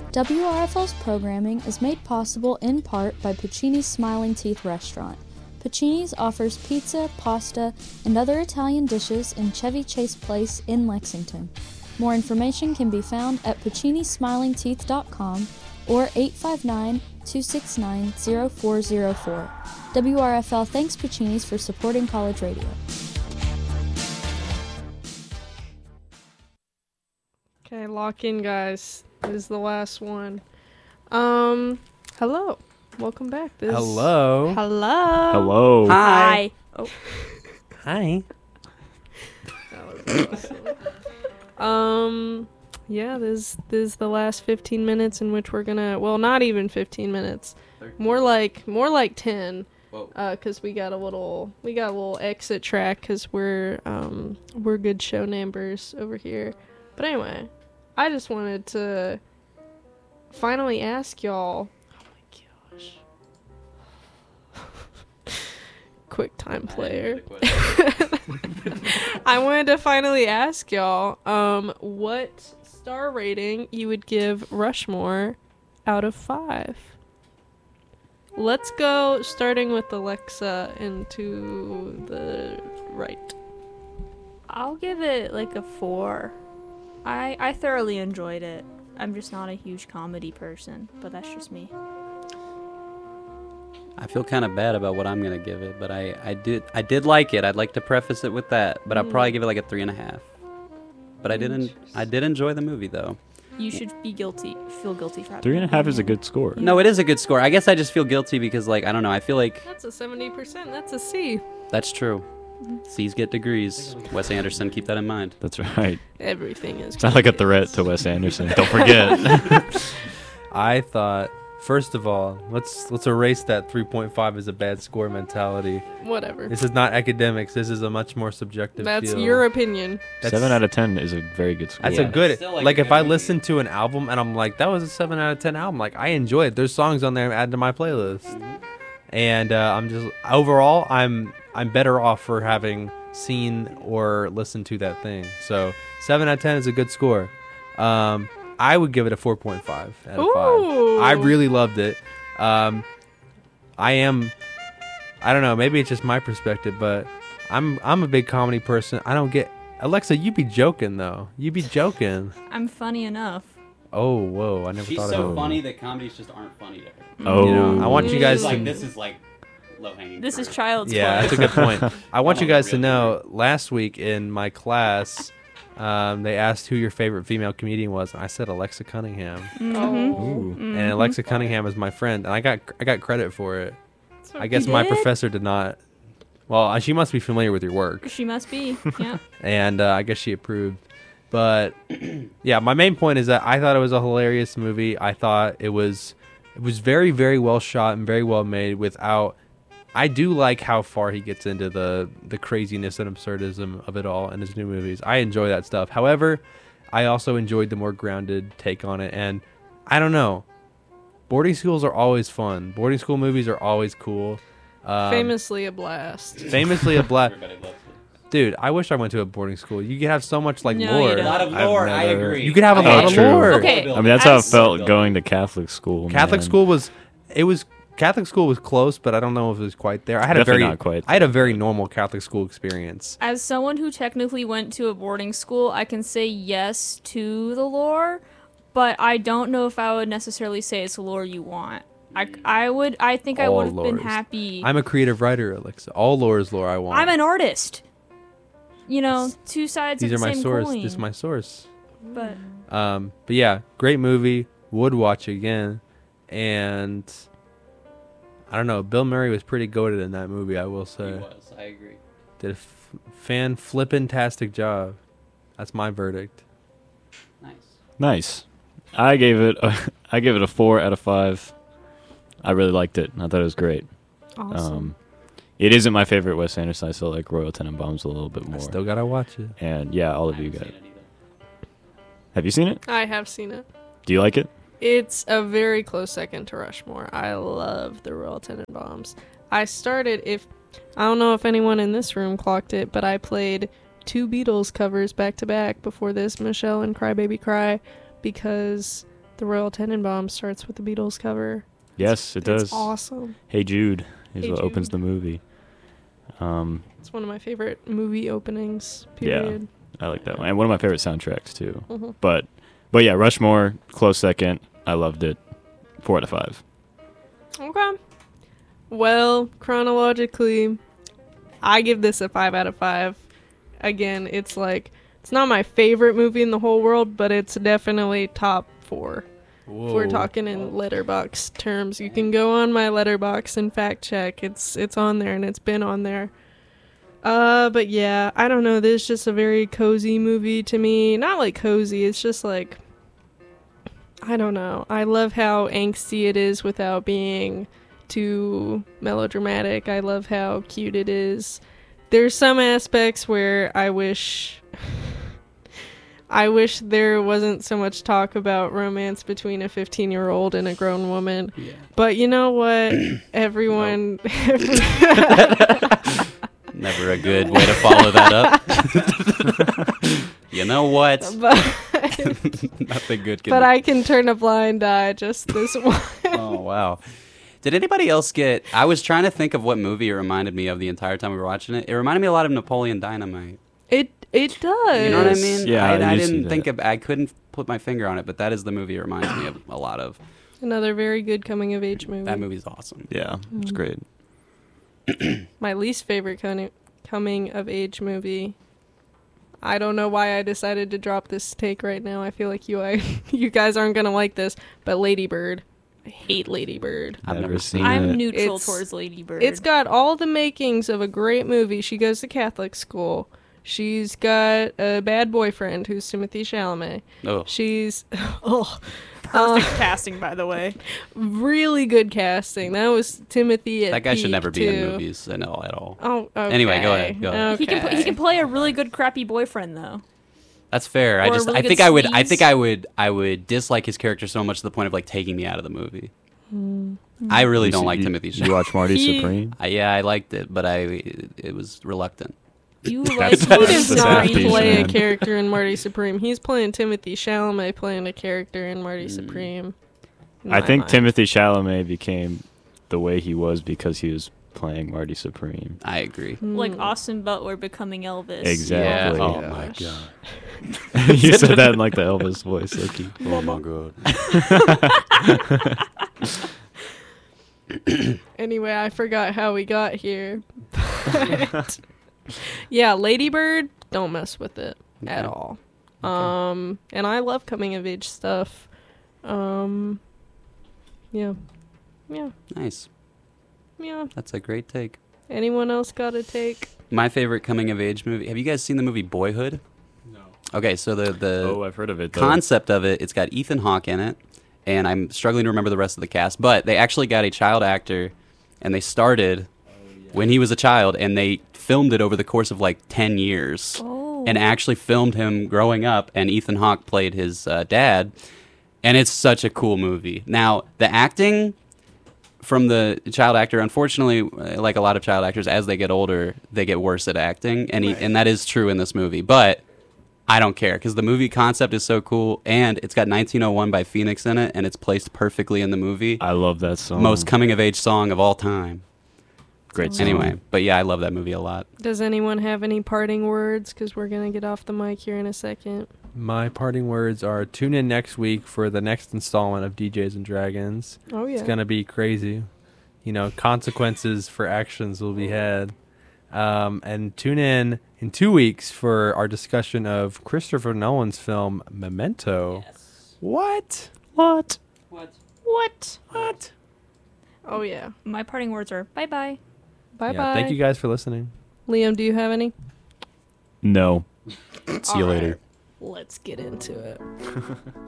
WRFL's programming is made possible in part by Puccini's Smiling Teeth Restaurant. Puccini's offers pizza, pasta, and other Italian dishes in Chevy Chase Place in Lexington. More information can be found at puccinismilingteeth.com or 859-269-0404. WRFL thanks Puccini's for supporting college radio. Okay, lock in, guys. This is the last one. Hello. Welcome back. Hello. Hello. Hello. Hi. Oh. Hi. That was awesome. Yeah, this is the last 15 minutes in which we're gonna, well, not even 15 minutes. More like 10. Cuz we got a little exit track cuz we're good show neighbors over here. But anyway, I just wanted to finally ask y'all. Oh my gosh. Quick time player. I wanted to finally ask y'all what star rating you would give Rushmore out of 5. Let's go starting with Alexa and to the right. I'll give it like a 4. I thoroughly enjoyed it. I'm just not a huge comedy person, but that's just me. I feel kind of bad about what I'm gonna give it, but I did like it. I'd like to preface it with that, but I'll probably give it like a 3.5. But I did enjoy the movie though. You should feel guilty for that. 3.5 is a good score. No, it is a good score. I guess I just feel guilty because like I don't know. I feel like That's a 70%. That's a C. that's true. C's get degrees. Wes Anderson, keep that in mind. That's right. Everything is. It's not like a threat to Wes Anderson. Don't forget. I thought, first of all, let's erase that 3.5 as a bad score mentality. Whatever. This is not academics. This is a much more subjective That's field. your opinion. 7 out of 10 is a very good score. That's Yeah. a good, Still like like a if good I movie. listen to an album and I'm like, that was a 7 out of 10 album, like I enjoy it. There's songs on there added to my playlist. And I'm just, overall, I'm better off for having seen or listened to that thing. So 7 out of 10 is a good score. I would give it a 4.5 out of 5. Ooh. I really loved it. I don't know, maybe it's just my perspective, but I'm a big comedy person. I don't get, Alexa, you be joking though. You be joking. I'm funny enough. Oh, whoa, I never She's thought so of funny that comedies just aren't funny to her. Oh. You know, I want you guys Like to this is like low hanging. This is child's Yeah, play. that's a good point. I want I'm you on guys the to real know, last week in my class, they asked who your favorite female comedian was, and I said Alexa Cunningham. Oh. Ooh. And Alexa Cunningham is my friend, and I got credit for it. So I guess You my did? professor did not. Well, she must be familiar with your work, She must be. Yeah. and I guess she approved. But yeah, my main point is that I thought it was a hilarious movie. I thought it was very, very well shot and very well made. Without, I do like how far he gets into the craziness and absurdism of it all in his new movies. I enjoy that stuff. However, I also enjoyed the more grounded take on it. And I don't know, boarding schools are always fun. Boarding school movies are always cool. Famously a blast. Famously a black. Everybody loves it. Dude, I wish I went to a boarding school. You could have so much like No, you lore. don't. A lot of I've lore, I never- agree. You could have a I lot of true. lore. Okay. I mean, that's how it As- felt going to Catholic school. Catholic man. school was Catholic school was close, but I don't know if it was quite there. I had Definitely not quite. I had a very normal Catholic school experience. As someone who technically went to a boarding school, I can say yes to the lore, but I don't know if I would necessarily say it's the lore you want. I think I would have been lores. happy. I'm a creative witer, Alexa. All lore is lore I want. I'm an artist. You know, two sides These of are the my same source. coin. This is my source. But But yeah, great movie. Would watch again. And I don't know. Bill Murray was pretty goated in that movie, I will He say. was. I agree. Did a fan-flippin-tastic job. That's my verdict. Nice. Nice. I gave it a 4 out of 5. I really liked it. I thought it was great. Awesome. It isn't my favorite Wes Anderson. I still like Royal Tenenbaums a little bit I more. still gotta watch it. And yeah, all I of you haven't got seen it. it either. Have you seen it? I have seen it. Do you like it? It's a very close second to Rushmore. I love the Royal Tenenbaums. I don't know if anyone in this room clocked it, but I played 2 Beatles covers back to back before this, Michelle and Cry Baby Cry, because The Royal Tenenbaums starts with the Beatles cover. Yes, it It's does. awesome. Hey Jude is Hey what opens Jude. the movie. It's one of my favorite movie openings. Yeah. Period. I like that one, and one of my favorite soundtracks too. Mhm. But yeah, Rushmore, close second. I loved it. 4 out of 5. Okay. Well, chronologically, I give this a 5 out of 5. Again, it's not my favorite movie in the whole world, but it's definitely top 4. If we're talking in letterbox terms, you can go on my letterbox and fact check. It's on there and it's been on there. But yeah, I don't know. This is just a very cozy movie to me. Not like cozy. It's just like, I don't know. I love how angsty it is without being too melodramatic. I love how cute it is. There's some aspects where I wish there wasn't so much talk about romance between a 15-year-old and a grown woman. Yeah. But you know what? Everyone... Never a good way to follow that up. You know what? Nothing good can But I can turn a blind eye just this one. Oh, wow. Did anybody else get... I was trying to think of what movie it reminded me of the entire time we were watching it. It reminded me a lot of Napoleon Dynamite. It does. You know what I mean? Yeah, I I do see didn't that. think of... I couldn't put my finger on it, but that is the movie it reminds me of a lot of. Another very good coming-of-age movie. That movie's awesome. Yeah, it's great. My least favorite coming-of-age movie. I don't know why I decided to drop this take right now. I feel like you guys aren't going to like this, but Lady Bird. I hate Lady Bird. I've never seen it. I'm neutral It's- towards Lady Bird. It's got all the makings of a great movie. She goes to Catholic school. She's got a bad boyfriend who's Timothy Chalamet. Oh, She's perfect casting, by the way. really good casting. That was Timothy at that guy should peak, never be in too. movies at all. Oh, okay. Anyway, go ahead, go ahead. Okay. He can play a really good crappy boyfriend though. That's fair. Or I a really I good think I would sleaze. I would dislike his character so much to the point of like taking me out of the movie. I really don't like Timothy You Chalamet. watch Marty He- Supreme? Yeah, I liked it, but it was reluctant. You like That's- He That's does the not sad piece, play a man. character in Marty Supreme. He's playing Timothy Chalamet playing a character in Marty Mm. Supreme. in I my think mind. Timothy Chalamet became the way he was because he was playing Marty Supreme. I agree. like Austin Butler becoming Elvis. Exactly. Yeah. Oh Oh my gosh. god. You said that in like the Elvis voice, Loki. Oh my god. Anyway, I forgot how we got here. But yeah, Lady Bird, don't mess with it at Okay. all. And I love coming of age stuff. Yeah. Yeah. Nice. Yeah. That's a great take. Anyone else got a take? My favorite coming of age movie. Have you guys seen the movie Boyhood? No. Okay, so the Oh, I've heard of it. Though. concept of it, it's got Ethan Hawke in it, and I'm struggling to remember the rest of the cast, but they actually got a child actor, and they started when he was a child, and they filmed it over the course of like 10 years, Oh. and actually filmed him growing up, and Ethan Hawke played his dad, and it's such a cool movie. Now, the acting from the child actor, unfortunately, like a lot of child actors, as they get older, they get worse at acting, and that is true in this movie, but I don't care because the movie concept is so cool, and it's got 1901 by Phoenix in it, and it's placed perfectly in the movie. I love that song. Most coming of age song of all time. great song. Anyway, but yeah, I love that movie a lot. Does anyone have any parting words? Because we're going to get off the mic here in a second. My parting words are tune in next week for the next installment of DJs and Dragons. Oh, yeah. It's going to be crazy. You know, consequences for actions will be had. And tune in 2 weeks for our discussion of Christopher Nolan's film Memento. What? What? What? Oh, yeah. My parting words are bye bye. Bye-bye. Yeah, thank you guys for listening. Liam, do you have any? No. See you later. Let's get into it.